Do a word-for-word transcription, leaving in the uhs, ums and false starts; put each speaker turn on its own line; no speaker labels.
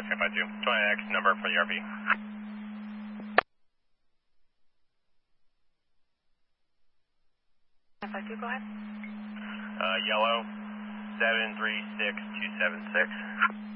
ten five two. twenty X number for the R V.
ten five two, go ahead.
Uh, yellow, seven three six two seven six.